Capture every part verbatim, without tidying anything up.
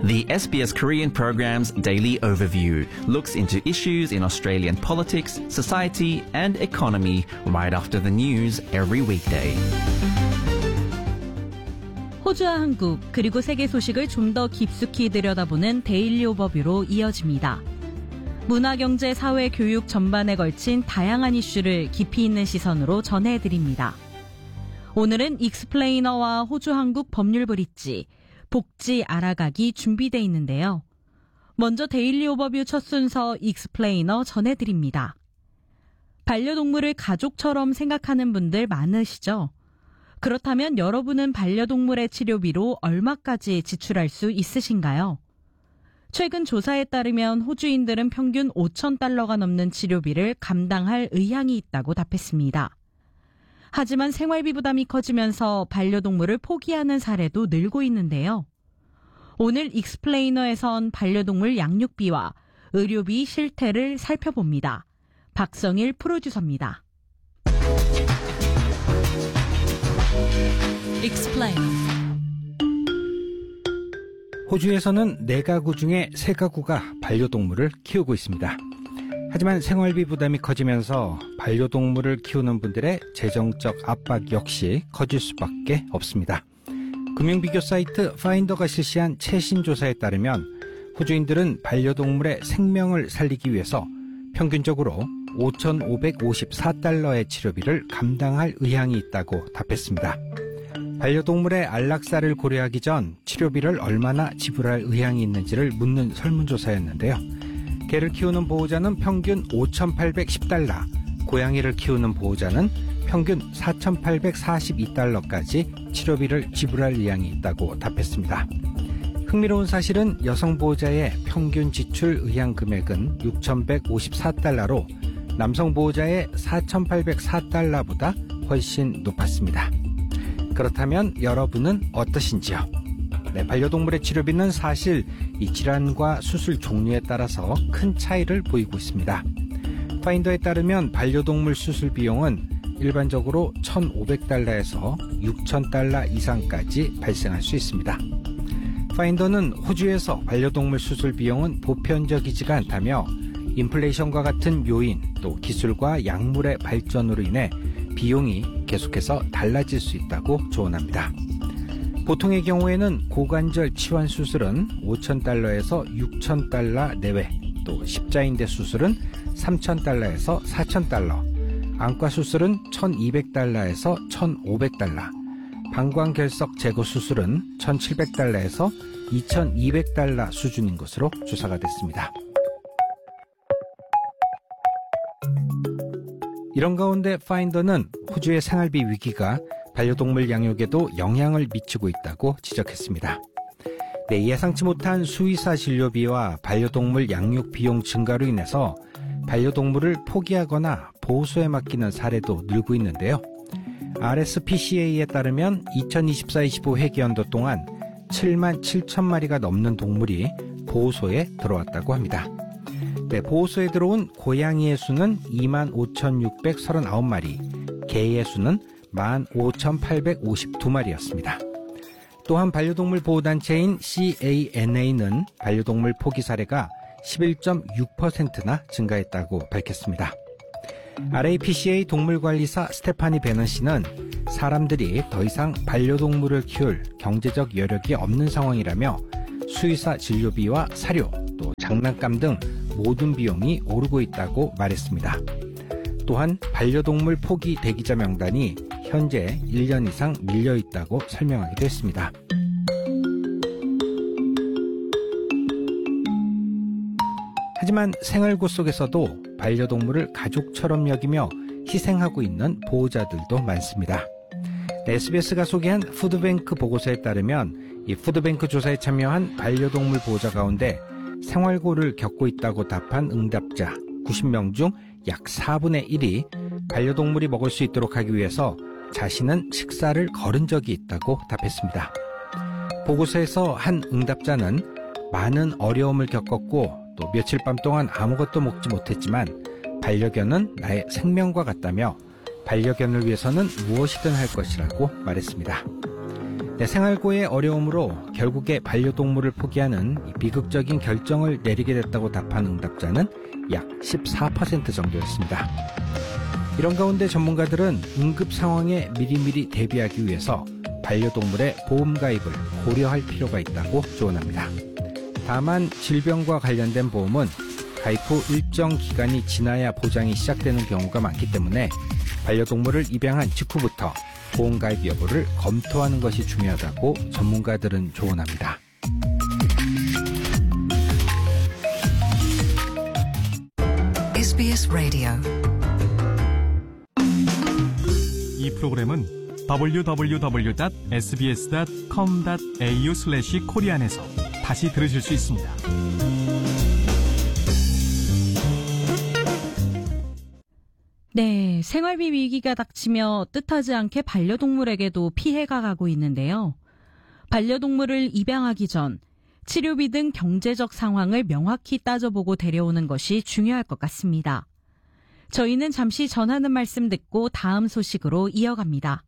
The S B S Korean program's Daily Overview looks into issues in Australian politics, society and economy right after the news every weekday. 호주와 한국 그리고 세계 소식을 좀 더 깊숙이 들여다보는 데일리 오버뷰로 이어집니다. 문화, 경제, 사회, 교육 전반에 걸친 다양한 이슈를 깊이 있는 시선으로 전해드립니다. 오늘은 익스플레이너와 호주 한국 법률 브릿지, 복지 알아가기 준비되어 있는데요. 먼저 데일리 오버뷰 첫 순서 익스플레이너 전해드립니다. 반려동물을 가족처럼 생각하는 분들 많으시죠? 그렇다면 여러분은 반려동물의 치료비로 얼마까지 지출할 수 있으신가요? 최근 조사에 따르면 호주인들은 평균 오천 달러가 넘는 치료비를 감당할 의향이 있다고 답했습니다. 하지만 생활비 부담이 커지면서 반려동물을 포기하는 사례도 늘고 있는데요. 오늘 익스플레이너에선 반려동물 양육비와 의료비 실태를 살펴봅니다. 박성일 프로듀서입니다. 익스플레이너. 호주에서는 네 가구 중에 세 가구가 반려동물을 키우고 있습니다. 하지만 생활비 부담이 커지면서 반려동물을 키우는 분들의 재정적 압박 역시 커질 수밖에 없습니다. 금융비교 사이트 파인더가 실시한 최신 조사에 따르면 호주인들은 반려동물의 생명을 살리기 위해서 평균적으로 오천오백오십사 달러의 치료비를 감당할 의향이 있다고 답했습니다. 반려동물의 안락사를 고려하기 전 치료비를 얼마나 지불할 의향이 있는지를 묻는 설문조사였는데요. 개를 키우는 보호자는 평균 오천팔백십 달러, 고양이를 키우는 보호자는 평균 사천팔백사십이 달러까지 치료비를 지불할 의향이 있다고 답했습니다. 흥미로운 사실은 여성 보호자의 평균 지출 의향 금액은 육천백오십사 달러로 남성 보호자의 사천팔백사 달러보다 훨씬 높았습니다. 그렇다면 여러분은 어떠신지요? 네, 반려동물의 치료비는 사실 이 질환과 수술 종류에 따라서 큰 차이를 보이고 있습니다. 파인더에 따르면 반려동물 수술 비용은 일반적으로 천오백 달러에서 육천 달러 이상까지 발생할 수 있습니다. 파인더는 호주에서 반려동물 수술 비용은 보편적이지가 않다며 인플레이션과 같은 요인 또 기술과 약물의 발전으로 인해 비용이 계속해서 달라질 수 있다고 조언합니다. 보통의 경우에는 고관절 치환 수술은 오천 달러에서 육천 달러 내외, 또 십자인대 수술은 삼천 달러에서 사천 달러, 안과 수술은 천이백 달러에서 천오백 달러, 방광결석 제거 수술은 천칠백 달러에서 이천이백 달러 수준인 것으로 조사가 됐습니다. 이런 가운데 파인더는 호주의 생활비 위기가 반려동물 양육에도 영향을 미치고 있다고 지적했습니다. 네, 예상치 못한 수의사 진료비와 반려동물 양육 비용 증가로 인해서 반려동물을 포기하거나 보호소에 맡기는 사례도 늘고 있는데요. 알에스피씨에이에 따르면 이천이십사 이십오 회계연도 동안 칠만 칠천 마리가 넘는 동물이 보호소에 들어왔다고 합니다. 네, 보호소에 들어온 고양이의 수는 이만 오천육백삼십구 마리, 개의 수는 만 오천팔백오십이 마리였습니다. 또한 반려동물 보호단체인 씨에이엔에이는 반려동물 포기 사례가 십일 점 육 퍼센트나 증가했다고 밝혔습니다. 알에이피씨에이 동물관리사 스테파니 베넌 씨는 사람들이 더 이상 반려동물을 키울 경제적 여력이 없는 상황이라며 수의사 진료비와 사료, 또 장난감 등 모든 비용이 오르고 있다고 말했습니다. 또한 반려동물 포기 대기자 명단이 현재 일 년 이상 밀려있다고 설명하기도 했습니다. 하지만 생활고 속에서도 반려동물을 가족처럼 여기며 희생하고 있는 보호자들도 많습니다. 에스비에스가 소개한 푸드뱅크 보고서에 따르면 이 푸드뱅크 조사에 참여한 반려동물 보호자 가운데 생활고를 겪고 있다고 답한 응답자 구십 명 중 약 사분의 일이 반려동물이 먹을 수 있도록 하기 위해서 자신은 식사를 거른 적이 있다고 답했습니다. 보고서에서 한 응답자는 많은 어려움을 겪었고 또 며칠 밤 동안 아무것도 먹지 못했지만 반려견은 나의 생명과 같다며 반려견을 위해서는 무엇이든 할 것이라고 말했습니다. 네, 생활고의 어려움으로 결국에 반려동물을 포기하는 비극적인 결정을 내리게 됐다고 답한 응답자는 약 십사 퍼센트 정도였습니다. 이런 가운데 전문가들은 응급 상황에 미리미리 대비하기 위해서 반려동물의 보험 가입을 고려할 필요가 있다고 조언합니다. 다만 질병과 관련된 보험은 가입 후 일정 기간이 지나야 보장이 시작되는 경우가 많기 때문에 반려동물을 입양한 직후부터 보험 가입 여부를 검토하는 것이 중요하다고 전문가들은 조언합니다. 에스비에스 라디오. 이 프로그램은 더블유 더블유 더블유 닷 에스비에스 닷 컴 닷 에이유 슬래시 코리안에서 다시 들으실 수 있습니다. 네, 생활비 위기가 닥치며 뜻하지 않게 반려동물에게도 피해가 가고 있는데요. 반려동물을 입양하기 전 치료비 등 경제적 상황을 명확히 따져보고 데려오는 것이 중요할 것 같습니다. 저희는 잠시 전하는 말씀 듣고 다음 소식으로 이어갑니다.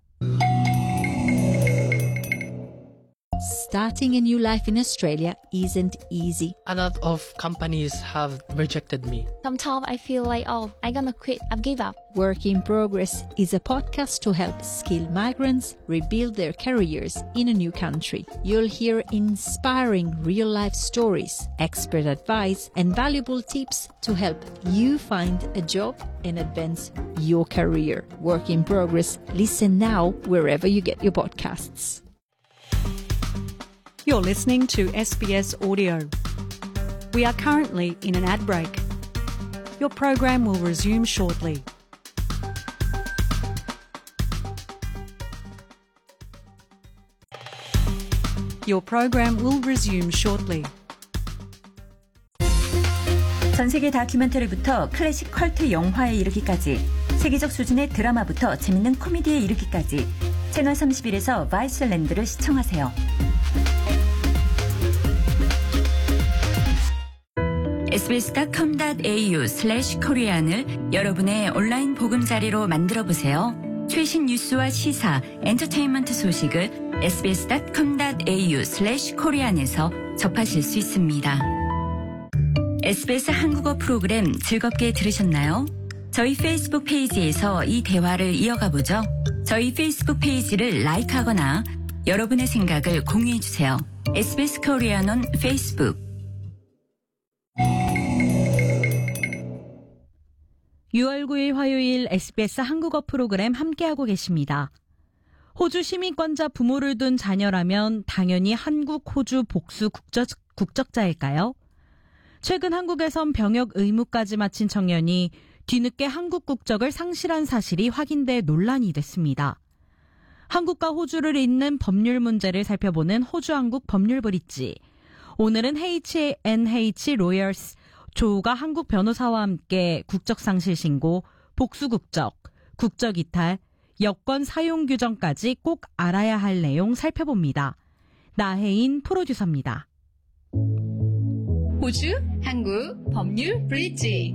Starting a new life in Australia isn't easy. A lot of companies have rejected me. Sometimes I feel like, oh, I'm gonna quit, I've give up. Work in Progress is a podcast to help skilled migrants rebuild their careers in a new country. You'll hear inspiring real-life stories, expert advice, and valuable tips to help you find a job and advance your career. Work in Progress. Listen now wherever you get your podcasts. You're listening to S B S Audio. We are currently in an ad break. Your program will resume shortly. Your program will resume shortly. 전 세계 다큐멘터리부터 클래식 컬트 영화에 이르기까지 세계적 수준의 드라마부터 재밌는 코미디에 이르기까지 채널 삼십일에서 바이슬랜드를 시청하세요. 에스비에스 닷 컴 닷 에이유 슬래시 코리안을 여러분의 온라인 보금자리로 만들어보세요. 최신 뉴스와 시사, 엔터테인먼트 소식을 에스비에스 닷 컴 닷 에이유 슬래시 코리안에서 접하실 수 있습니다. 에스비에스 한국어 프로그램 즐겁게 들으셨나요? 저희 페이스북 페이지에서 이 대화를 이어가보죠. 저희 페이스북 페이지를 라이크하거나 여러분의 생각을 공유해주세요. 에스비에스 코리안 온 페이스북. 유월 구일 화요일 에스비에스 한국어 프로그램 함께하고 계십니다. 호주 시민권자 부모를 둔 자녀라면 당연히 한국, 호주 복수 국적, 국적자일까요? 최근 한국에선 병역 의무까지 마친 청년이 뒤늦게 한국 국적을 상실한 사실이 확인돼 논란이 됐습니다. 한국과 호주를 잇는 법률 문제를 살펴보는 호주-한국 법률 브릿지. 오늘은 에이치앤에이치 로열스 조우가 한국 변호사와 함께 국적 상실 신고, 복수 국적, 국적 이탈, 여권 사용 규정까지 꼭 알아야 할 내용 살펴봅니다. 나혜인 프로듀서입니다. 호주, 한국 법률 브릿지.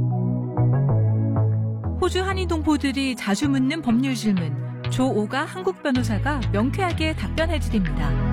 호주 한인 동포들이 자주 묻는 법률 질문, 조오가 한국 변호사가 명쾌하게 답변해드립니다.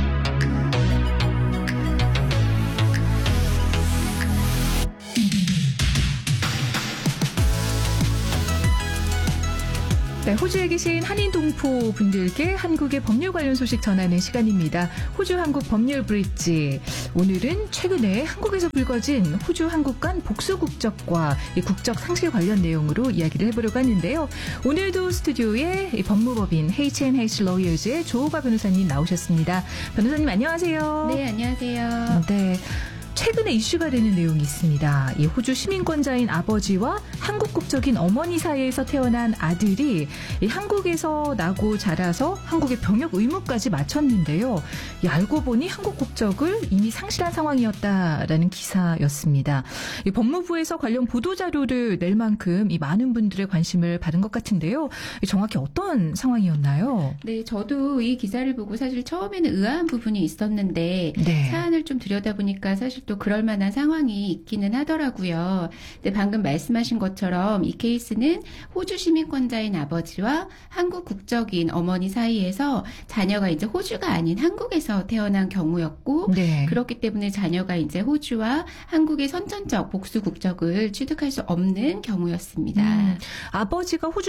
네, 호주에 계신 한인 동포 분들께 한국의 법률 관련 소식 전하는 시간입니다. 호주 한국 법률 브릿지. 오늘은 최근에 한국에서 불거진 호주 한국 간 복수 국적과 이 국적 상실 관련 내용으로 이야기를 해보려고 하는데요. 오늘도 스튜디오에 이 법무법인 에이치앤에이치 로이어즈의 조호가 변호사님 나오셨습니다. 변호사님 안녕하세요. 네, 안녕하세요. 네. 최근에 이슈가 되는 내용이 있습니다. 이 호주 시민권자인 아버지와 한국 국적인 어머니 사이에서 태어난 아들이 이 한국에서 나고 자라서 한국의 병역 의무까지 마쳤는데요. 이 알고 보니 한국 국적을 이미 상실한 상황이었다라는 기사였습니다. 이 법무부에서 관련 보도 자료를 낼 만큼 이 많은 분들의 관심을 받은 것 같은데요. 정확히 어떤 상황이었나요? 네, 저도 이 기사를 보고 사실 처음에는 의아한 부분이 있었는데 네. 사안을 좀 들여다보니까 사실 또 그럴 만한 상황이 있기는 하더라고요. 근데 방금 말씀하신 것처럼 이 케이스는 호주 시민권자인 아버지와 한국 국적인 어머니 사이에서 자녀가 이제 호주가 아닌 한국에서 태어난 경우였고 네. 그렇기 때문에 자녀가 이제 호주와 한국의 선천적 복수 국적을 취득할 수 없는 경우였습니다. 음, 아버지가 호주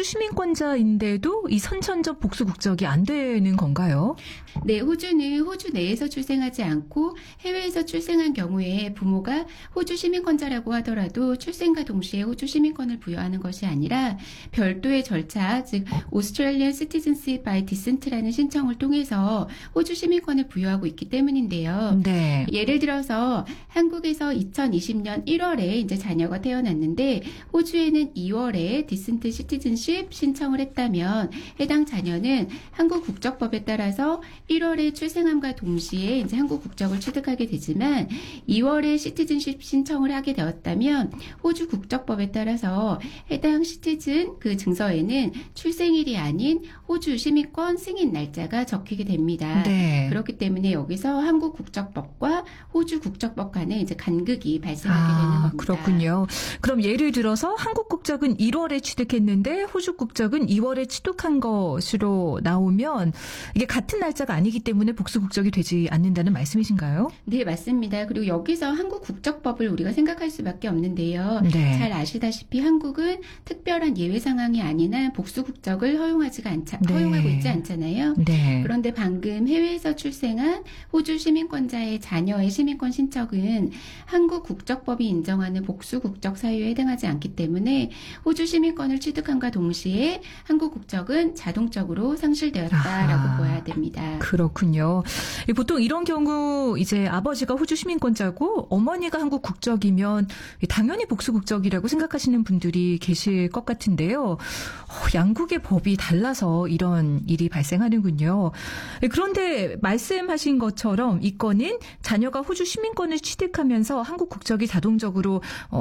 시민권자인데도 이 선천적 복수 국적이 안 되는 건가요? 네, 호주는 호주 내에서 출생하지 않고 해외에서 출생한 경우에 부모가 호주 시민권자라고 하더라도 출생과 동시에 호주 시민권을 부여하는 것이 아니라 별도의 절차, 즉 Australian Citizenship by Descent라는 신청을 통해서 호주 시민권을 부여하고 있기 때문인데요. 네. 예를 들어서 한국에서 이천이십 년 일월에 이제 자녀가 태어났는데 호주에는 이월에 Descent Citizenship 신청을 했다면 해당 자녀는 한국 국적법에 따라서 일월에 출생함과 동시에 이제 한국 국적을 취득하게 되지만 이월에 시티즌십 신청을 하게 되었다면 호주 국적법에 따라서 해당 시티즌 그 증서에는 출생일이 아닌 호주 시민권 승인 날짜가 적히게 됩니다. 네. 그렇기 때문에 여기서 한국 국적법과 호주 국적법 간에 이제 간극이 발생하게 아, 되는 겁니다. 그렇군요. 그럼 예를 들어서 한국 국적은 일월에 취득했는데 호주 국적은 이월에 취득한 것으로 나오면 이게 같은 날짜가 아니기 때문에 복수 국적이 되지 않는다는 말씀이신가요? 네, 맞습니다. 그리고 여기서 한국 국적법을 우리가 생각할 수밖에 없는데요. 네. 잘 아시다시피 한국은 특별한 예외 상황이 아닌 한 복수 국적을 허용하지가 않자, 네. 허용하고 있지 않잖아요. 네. 그런데 방금 해외에서 출생한 호주 시민권자의 자녀의 시민권 신청은 한국 국적법이 인정하는 복수 국적 사유에 해당하지 않기 때문에 호주 시민권을 취득함과 동시에 한국 국적은 자동적으로 상실되었다라고 아하. 보아야 됩니다. 그렇군요. 보통 이런 경우 이제 아버지가 호주 시민권자고 어머니가 한국 국적이면 당연히 복수 국적이라고 생각하시는 분들이 계실 것 같은데요. 양국의 법이 달라서 이런 일이 발생하는군요. 그런데 말씀하신 것처럼 이 건은 자녀가 호주 시민권을 취득하면서 한국 국적이 자동적으로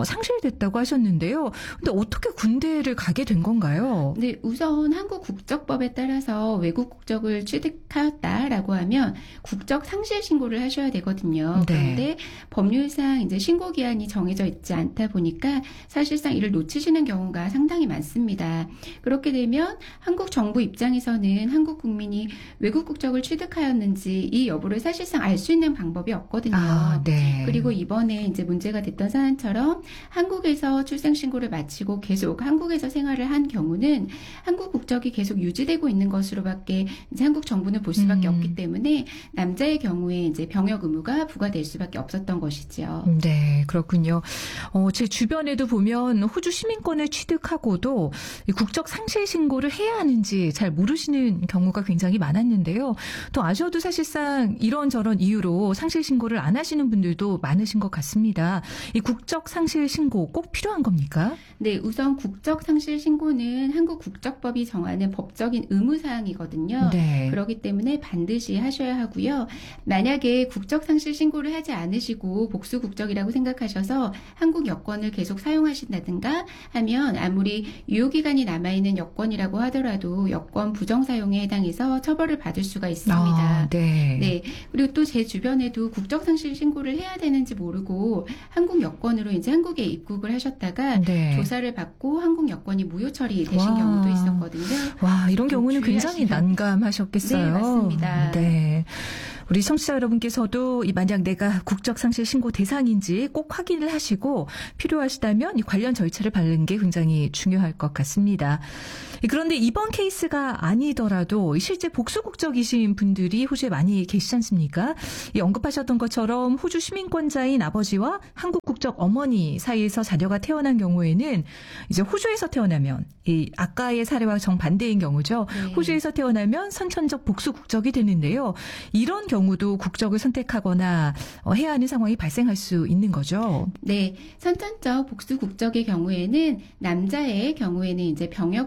상실됐다고 하셨는데요. 근데 어떻게 군대를 가게 된 건가요? 네, 우선 한국 국적법에 따라서 외국 국적을 취득하였다라고 하면 국적 상실 신고를 하셔야 되거든요. 네. 그런데 법률상 이제 신고 기한이 정해져 있지 않다 보니까 사실상 이를 놓치시는 경우가 상당히 많습니다. 그렇게 되면 한국 정부 입장에서는 한국 국민이 외국 국적을 취득하였는지 이 여부를 사실상 알 수 있는 방법이 없거든요. 아, 네. 그리고 이번에 이제 문제가 됐던 사안처럼 한국에서 출생 신고를 마치고 계속 한국에서 생활을 한 경우는 한국 국적이 계속 유지되고 있는 것으로밖에 이제 한국 정부는 볼 수밖에 음. 없기 때문에 남자의 경우에 이제 병역 의무가 부과될 수밖에 없었던 것이죠. 네, 그렇군요. 어, 제 주변에도 보면 호주 시민권을 취득하고도 이 국적 상실 신고를 해야 하는지 잘 모르시는 경우가 굉장히 많았는데요. 또 아셔도 사실상 이런저런 이유로 상실 신고를 안 하시는 분들도 많으신 것 같습니다. 이 국적 상실 신고 꼭 필요한 겁니까? 네, 우선 국적 상실 신고는 한국 국적법이 정하는 법적인 의무 사항이거든요. 네. 그렇기 때문에 반드시 하셔야 하고요. 만약에 국적 상실 신고를 하지 않으시고 복수 국적이라고 생각하셔서 한국 여권을 계속 사용하신다든가 하면 아무리 유효기간이 남아있는 여권이라고 하더라도 여권 부정 사용에 해당해서 처벌을 받을 수가 있습니다. 아, 네. 네. 그리고 또 제 주변에도 국적 상실 신고를 해야 되는지 모르고 한국 여권으로 이제 한국에 입국을 하셨다가 네. 조사를 받고 한국 여권이 무효 처리되신 와. 경우도 있었거든요. 와, 이런 경우는 굉장히 주의하시면- 난감하셨겠어요. 네, 맞습니다. 네. 우리 청취자 여러분께서도 이 만약 내가 국적 상실 신고 대상인지 꼭 확인을 하시고 필요하시다면 이 관련 절차를 밟는 게 굉장히 중요할 것 같습니다. 그런데 이번 케이스가 아니더라도 실제 복수 국적이신 분들이 호주에 많이 계시지 않습니까? 이 언급하셨던 것처럼 호주 시민권자인 아버지와 한국 국적 어머니 사이에서 자녀가 태어난 경우에는 이제 호주에서 태어나면 이 아까의 사례와 정반대인 경우죠. 네. 호주에서 태어나면 선천적 복수 국적이 되는데요. 이런 경우도 국적을 선택하거나 해야 하는 상황이 발생할 수 있는 거죠. 네, 선천적 복수 국적의 경우에는 남자의 경우에는 이제 병역 의무 때문에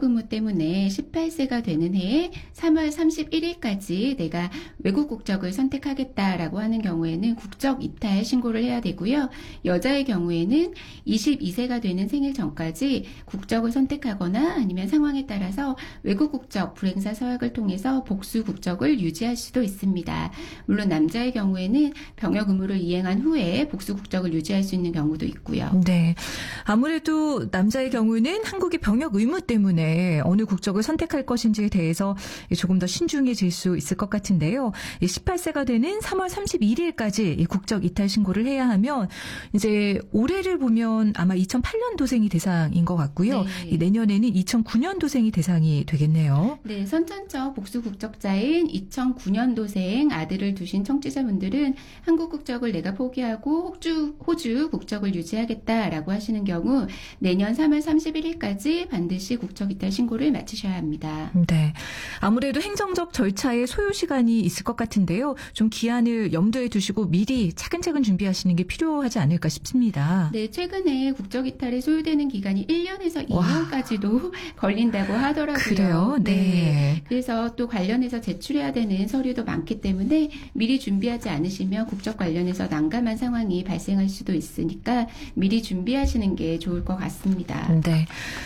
때문에 십팔 세가 되는 해에 삼월 삼십일일까지 내가 외국 국적을 선택하겠다라고 하는 경우에는 국적 이탈 신고를 해야 되고요. 여자의 경우에는 이십이 세가 되는 생일 전까지 국적을 선택하거나 아니면 상황에 따라서 외국 국적 불행사 서약을 통해서 복수 국적을 유지할 수도 있습니다. 물론 남자의 경우에는 병역 의무를 이행한 후에 복수 국적을 유지할 수 있는 경우도 있고요. 네. 아무래도 남자의 경우는 한국의 병역 의무 때문에 어느 국적을 선택할 것인지에 대해서 조금 더 신중해질 수 있을 것 같은데요. 십팔 세가 되는 삼월 삼십일일까지 국적 이탈 신고를 해야 하면 이제 올해를 보면 아마 이천팔 년도생이 대상인 것 같고요. 네. 내년에는 이천구 년도생이 대상이 되겠네요. 네, 선천적 복수 국적자인 이천구 년도생 아들을 두신 청취자분들은 한국 국적을 내가 포기하고 호주, 호주 국적을 유지하겠다라고 하시는 경우 내년 삼월 삼십일일까지 반드시 국적 이탈 신고를 마치셔야 합니다. 네, 아무래도 행정적 절차에 소요 시간이 있을 것 같은데요. 좀 기한을 염두에 두시고 미리 차근차근 준비하시는 게 필요하지 않을까 싶습니다. 네, 최근에 국적 이탈에 소요되는 기간이 일 년에서 이 년까지도 걸린다고 하더라고요. 그래요? 네. 네. 그래서 또 관련해서 제출해야 되는 서류도 많기 때문에 미리 준비하지 않으시면 국적 관련해서 난감한 상황이 발생할 수도 있으니까 미리 준비하시는 게 좋을 것 같습니다. 네.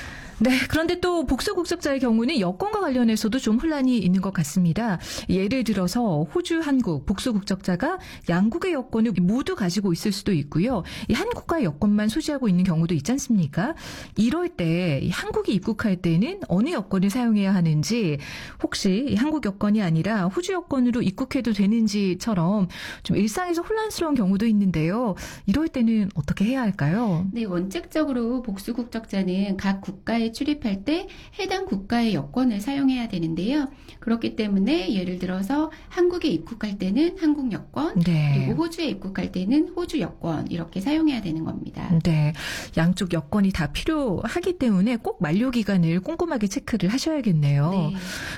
네, 그런데 또 복수 국적자의 경우는 여권과 관련해서도 좀 혼란이 있는 것 같습니다. 예를 들어서 호주, 한국 복수 국적자가 양국의 여권을 모두 가지고 있을 수도 있고요. 이 한국과 여권만 소지하고 있는 경우도 있지 않습니까? 이럴 때 한국에 입국할 때는 어느 여권을 사용해야 하는지, 혹시 한국 여권이 아니라 호주 여권으로 입국해도 되는지처럼 좀 일상에서 혼란스러운 경우도 있는데요. 이럴 때는 어떻게 해야 할까요? 네, 원칙적으로 복수 국적자는 각 국가의 출입할 때 해당 국가의 여권을 사용해야 되는데요. 그렇기 때문에 예를 들어서 한국에 입국할 때는 한국 여권, 네. 그리고 호주에 입국할 때는 호주 여권 이렇게 사용해야 되는 겁니다. 네, 양쪽 여권이 다 필요하기 때문에 꼭 만료 기간을 꼼꼼하게 체크를 하셔야겠네요. 네.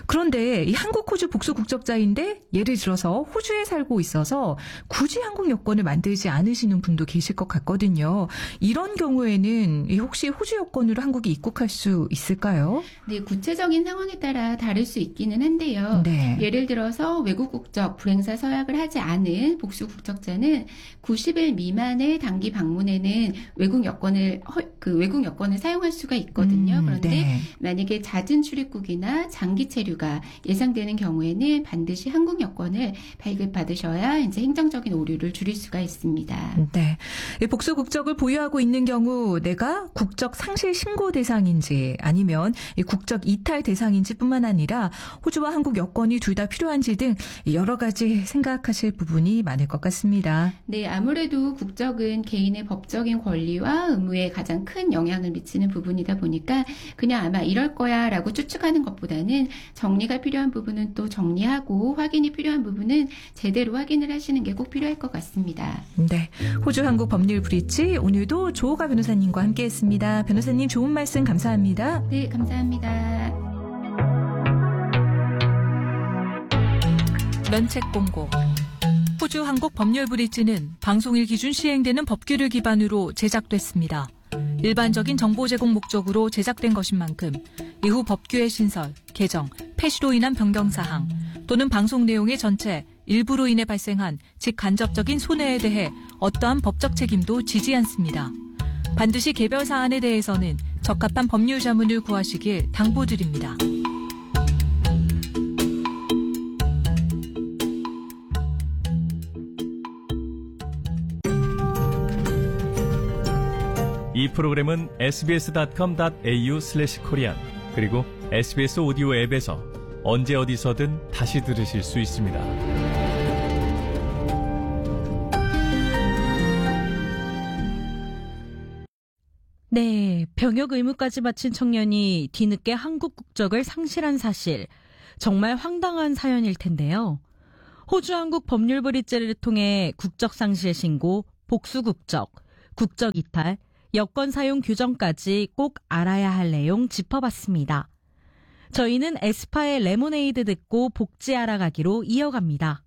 그런데 이 한국, 호주 복수 국적자인데 예를 들어서 호주에 살고 있어서 굳이 한국 여권을 만들지 않으시는 분도 계실 것 같거든요. 이런 경우에는 혹시 호주 여권으로 한국에 입국할 수 있을까요? 네, 구체적인 상황에 따라 다를 수 있기는 한데요. 네. 예를 들어서 외국 국적 불행사 서약을 하지 않은 복수 국적자는 구십 일 미만의 단기 방문에는 외국 여권을 그 외국 여권을 사용할 수가 있거든요. 음, 그런데 네. 만약에 잦은 출입국이나 장기 체류가 예상되는 경우에는 반드시 한국 여권을 발급받으셔야 이제 행정적인 오류를 줄일 수가 있습니다. 네, 이 복수 국적을 보유하고 있는 경우 내가 국적 상실 신고 대상인지 아니면 이 국적 이탈 대상인지뿐만 아니라 호주와 한국 여권이 둘 다 필요한지 등 여러 가지 생각하실 부분이 많을 것 같습니다. 네, 아무래도 국적은 개인의 법적인 권리와 의무에 가장 큰 영향을 미치는 부분이다 보니까 그냥 아마 이럴 거야 라고 추측하는 것보다는 정리가 필요한 부분은 또 정리하고 확인이 필요한 부분은 제대로 확인을 하시는 게 꼭 필요할 것 같습니다. 네, 호주 한국 법률 브릿지 오늘도 조호가 변호사님과 함께했습니다. 변호사님 좋은 말씀 감사합니다. 네, 감사합니다. 면책 공고. 호주 한국 법률 브릿지는 방송일 기준 시행되는 법규를 기반으로 제작됐습니다. 일반적인 정보 제공 목적으로 제작된 것인 만큼 이후 법규의 신설, 개정, 폐시로 인한 변경사항 또는 방송 내용의 전체, 일부로 인해 발생한 직간접적인 손해에 대해 어떠한 법적 책임도 지지 않습니다. 반드시 개별 사안에 대해서는 적합한 법률 자문을 구하시길 당부드립니다. 이 프로그램은 에스비에스 닷컴 닷 에이유 슬래시 코리안 그리고 에스비에스 오디오 앱에서 언제 어디서든 다시 들으실 수 있습니다. 네, 병역 의무까지 마친 청년이 뒤늦게 한국 국적을 상실한 사실. 정말 황당한 사연일 텐데요. 호주 한국 법률 브릿지를 통해 국적 상실 신고, 복수 국적, 국적 이탈, 여권 사용 규정까지 꼭 알아야 할 내용 짚어봤습니다. 저희는 에스파의 레모네이드 듣고 복지 알아가기로 이어갑니다.